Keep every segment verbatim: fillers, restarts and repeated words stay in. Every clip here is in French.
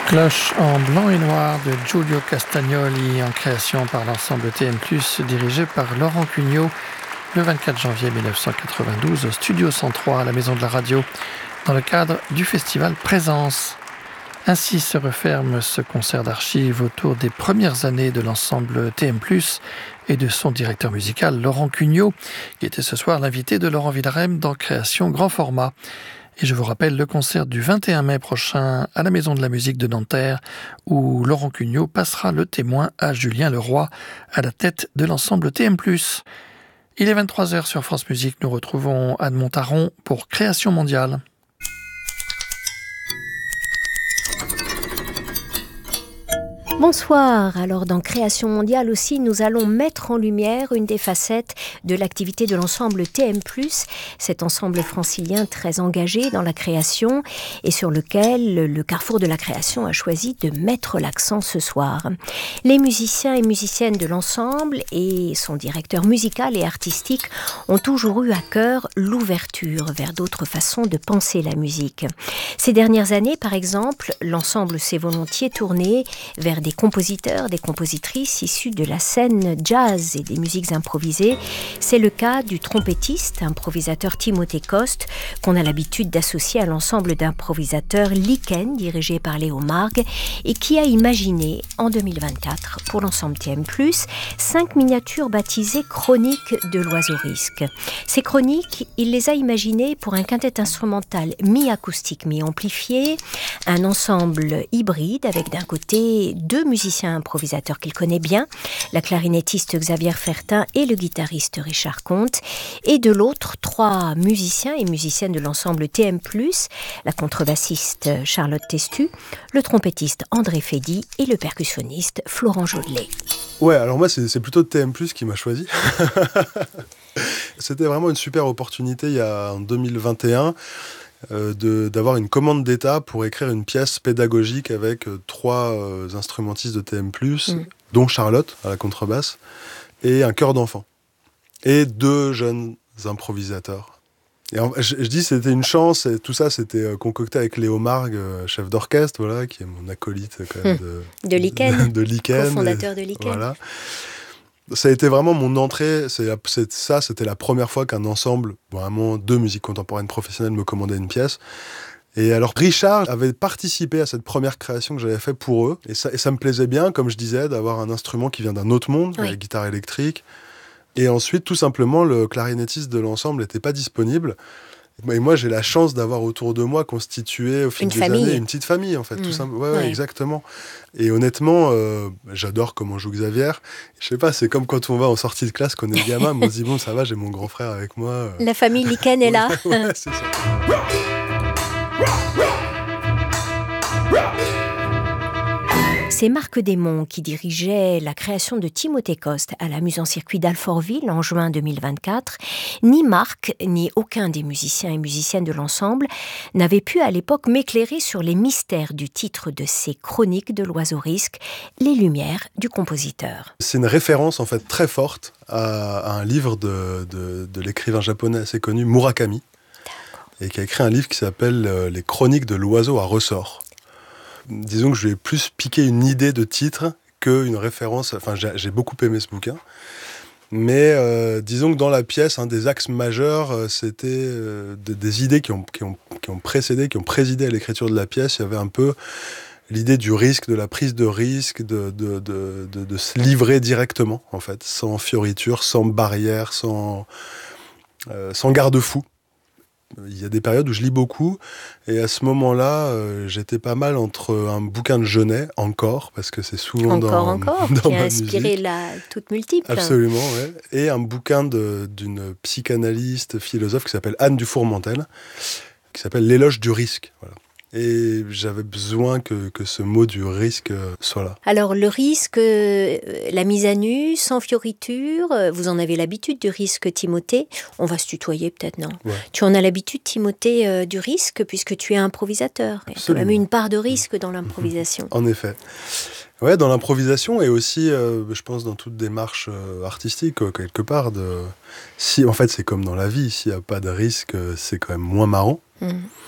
Cloche en blanc et noir de Giulio Castagnoli en création par l'ensemble T M plus, dirigé par Laurent Cugnot le vingt-quatre janvier mille neuf cent quatre-vingt-douze au Studio cent trois à la Maison de la Radio dans le cadre du festival Présence. Ainsi se referme ce concert d'archives autour des premières années de l'ensemble T M plus et de son directeur musical Laurent Cugnot, qui était ce soir l'invité de Laurent Villarem dans Création Grand Format. Et je vous rappelle le concert du vingt et un mai prochain à la Maison de la Musique de Nanterre, où Laurent Cugnot passera le témoin à Julien Leroy à la tête de l'ensemble T M plus. Il est vingt-trois heures sur France Musique, nous retrouvons Anne Montaron pour Création mondiale. Bonsoir, alors dans Création mondiale aussi, nous allons mettre en lumière une des facettes de l'activité de l'ensemble T M plus, cet ensemble francilien très engagé dans la création et sur lequel le Carrefour de la Création a choisi de mettre l'accent ce soir. Les musiciens et musiciennes de l'ensemble et son directeur musical et artistique ont toujours eu à cœur l'ouverture vers d'autres façons de penser la musique. Ces dernières années, par exemple, l'ensemble s'est volontiers tourné vers des Des compositeurs, des compositrices issus de la scène jazz et des musiques improvisées. C'est le cas du trompettiste, improvisateur Timothée Coste, qu'on a l'habitude d'associer à l'ensemble d'improvisateurs Lichen, dirigé par Léo Margue, et qui a imaginé, en deux mille vingt-quatre, pour l'ensemble T M plus, cinq miniatures baptisées Chroniques de l'Oiseau-Risque. Ces chroniques, il les a imaginées pour un quintet instrumental mi-acoustique, mi-amplifié, un ensemble hybride avec d'un côté deux musiciens improvisateurs qu'il connaît bien, la clarinettiste Xavier Fertin et le guitariste Richard Comte, et de l'autre, trois musiciens et musiciennes de l'ensemble T M plus, la contrebassiste Charlotte Testu, le trompettiste André Fédy et le percussionniste Florent Jodelet. Ouais, alors moi, c'est, c'est plutôt T M plus qui m'a choisi. C'était vraiment une super opportunité il y a en deux mille vingt et un Euh, de, d'avoir une commande d'État pour écrire une pièce pédagogique avec euh, trois euh, instrumentistes de T M plus, mmh. dont Charlotte à la contrebasse, et un chœur d'enfants. Et deux jeunes improvisateurs. Et en, je, je dis c'était une chance, et tout ça c'était euh, concocté avec Léo Margue, euh, chef d'orchestre, voilà, qui est mon acolyte quand même, mmh. de, de Lichen, de, de Lichen, cofondateur de Lichen. Voilà. Ça a été vraiment mon entrée, c'est, c'est, ça c'était la première fois qu'un ensemble, vraiment de musique contemporaine professionnelle, me commandait une pièce. Et alors Richard avait participé à cette première création que j'avais faite pour eux, et ça, et ça me plaisait bien, comme je disais, d'avoir un instrument qui vient d'un autre monde, oui. La guitare électrique. Et ensuite, tout simplement, le clarinettiste de l'ensemble n'était pas disponible. Et moi, j'ai la chance d'avoir autour de moi constitué au fil une des famille. années une petite famille, en fait, mmh. tout simplement. Ouais, ouais, ouais. exactement. Et honnêtement, euh, j'adore comment joue Xavier. Je sais pas, c'est comme quand on va en sortie de classe, qu'on est gamin, mais on se dit bon, ça va, j'ai mon grand frère avec moi. La famille Lichen est là. ouais, c'est ça. C'est Marc Desmonts qui dirigeait la création de Timothée Coste à la Mus-en-Circuit d'Alfortville en juin deux mille vingt-quatre. Ni Marc, ni aucun des musiciens et musiciennes de l'ensemble n'avait pu à l'époque m'éclairer sur les mystères du titre de ces chroniques de l'Oiseau-Risque, Les Lumières du compositeur. C'est une référence en fait très forte à, à un livre de, de, de l'écrivain japonais assez connu, Murakami, et qui a écrit un livre qui s'appelle euh, Les Chroniques de l'Oiseau à ressort. Disons que je lui ai plus piqué une idée de titre qu'une référence. Enfin, j'ai, j'ai beaucoup aimé ce bouquin. Mais euh, disons que dans la pièce, un des axes majeurs, euh, c'était euh, des, des idées qui ont, qui, ont, qui ont précédé, qui ont présidé à l'écriture de la pièce. Il y avait un peu l'idée du risque, de la prise de risque, de, de, de, de, de se livrer directement, en fait, sans fioriture, sans barrière, sans, euh, sans garde-fou. Il y a des périodes où je lis beaucoup, et à ce moment-là, euh, j'étais pas mal entre un bouquin de Genet, encore, parce que c'est souvent encore, dans, encore, dans qui ma a inspiré musique. la toute multiple. Absolument, ouais. Et un bouquin de, d'une psychanalyste, philosophe qui s'appelle Anne Dufourmentel, qui s'appelle L'éloge du risque. Voilà. Et j'avais besoin que, que ce mot du risque soit là. Alors le risque, euh, la mise à nu, sans fioriture, euh, vous en avez l'habitude du risque, Timothée. On va se tutoyer peut-être, non ? Ouais. Tu en as l'habitude, Timothée, euh, du risque, puisque tu es improvisateur. Il y a quand même une part de risque dans l'improvisation. En effet. Ouais, dans l'improvisation et aussi, euh, je pense, dans toute démarche euh, artistique, euh, quelque part. De... Si, en fait, c'est comme dans la vie, s'il n'y a pas de risque, c'est quand même moins marrant. Mmh.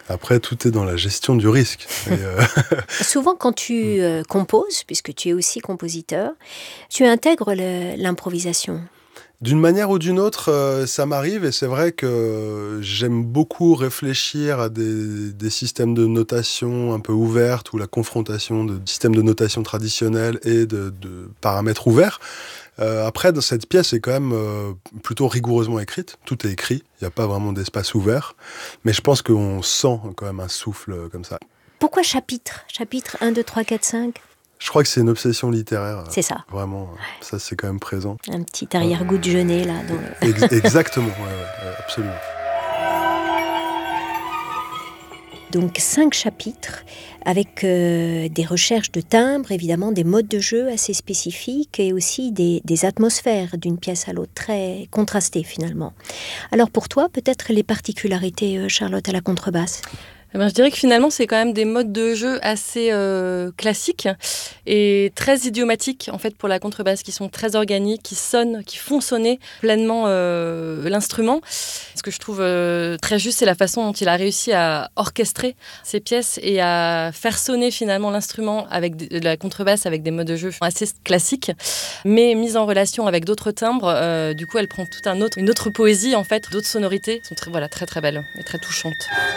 Après, tout est dans la gestion du risque. Et euh... Souvent, quand tu euh, composes, puisque tu es aussi compositeur, tu intègres le, l'improvisation. D'une manière ou d'une autre, euh, ça m'arrive et c'est vrai que j'aime beaucoup réfléchir à des, des systèmes de notation un peu ouvertes ou la confrontation de systèmes de notation traditionnels et de, de paramètres ouverts. Euh, après, dans cette pièce est quand même euh, plutôt rigoureusement écrite. Tout est écrit, il n'y a pas vraiment d'espace ouvert. Mais je pense qu'on sent quand même un souffle euh, comme ça. Pourquoi chapitre ? Chapitre un, deux, trois, quatre, cinq ? Je crois que c'est une obsession littéraire. C'est ça. Vraiment, ça c'est quand même présent. Un petit arrière-goût de Genet, là. Dans le... Ex- exactement, ouais, ouais, absolument. Donc cinq chapitres avec euh, des recherches de timbres, évidemment des modes de jeu assez spécifiques et aussi des, des atmosphères d'une pièce à l'autre très contrastées finalement. Alors pour toi, peut-être les particularités, euh, Charlotte, à la contrebasse ? Eh ben, je dirais que finalement, c'est quand même des modes de jeu assez euh, classiques et très idiomatiques en fait pour la contrebasse, qui sont très organiques, qui sonnent, qui font sonner pleinement euh, l'instrument. Ce que je trouve euh, très juste, c'est la façon dont il a réussi à orchestrer ces pièces et à faire sonner finalement l'instrument avec de la contrebasse avec des modes de jeu assez classiques, mais mise en relation avec d'autres timbres. Euh, du coup, elle prend tout un autre, une autre poésie en fait, d'autres sonorités, qui sont très, voilà, très très belles et très touchantes.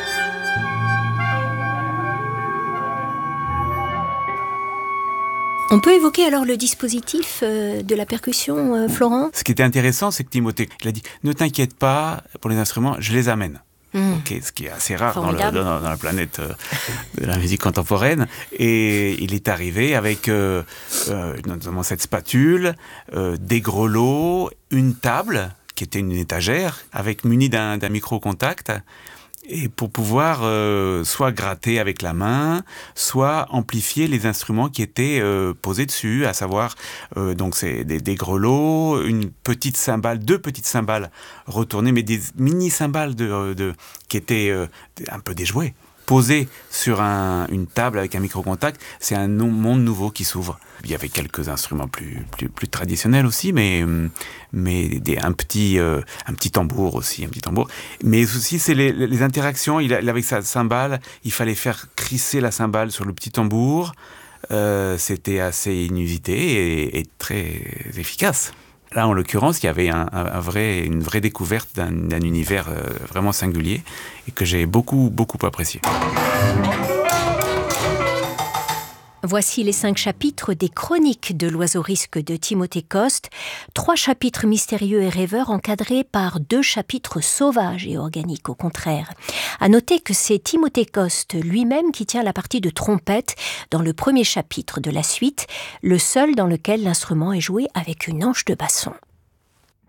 On peut évoquer alors le dispositif euh, de la percussion, euh, Florent ? Ce qui était intéressant, c'est que Timothée, il a dit « Ne t'inquiète pas, pour les instruments, je les amène. Mmh. » Okay, ce qui est assez rare dans, le, dans, dans la planète euh, de la musique contemporaine. Et il est arrivé avec euh, euh, notamment cette spatule, euh, des grelots, une table, qui était une étagère, avec munie d'un, d'un micro-contact, et pour pouvoir euh, soit gratter avec la main, soit amplifier les instruments qui étaient euh, posés dessus, à savoir euh, donc c'est des, des grelots, une petite cymbale, deux petites cymbales retournées, mais des mini cymbales de, de qui étaient euh, un peu des jouets, posés sur un, une table avec un micro-contact. C'est un monde nouveau qui s'ouvre. Il y avait quelques instruments plus plus, plus traditionnels aussi, mais mais des, un petit euh, un petit tambour aussi, un petit tambour. Mais aussi c'est les, les interactions. Il, a, il avec sa cymbale, il fallait faire crisser la cymbale sur le petit tambour. Euh, c'était assez inusité et, et très efficace. Là, en l'occurrence, il y avait un, un vrai, une vraie découverte d'un, d'un univers euh, vraiment singulier et que j'ai beaucoup, beaucoup apprécié. Voici les cinq chapitres des Chroniques de l'Oiseau-Risque de Timothée Coste. Trois chapitres mystérieux et rêveurs encadrés par deux chapitres sauvages et organiques, au contraire. À noter que c'est Timothée Coste lui-même qui tient la partie de trompette dans le premier chapitre de la suite, le seul dans lequel l'instrument est joué avec une anche de basson.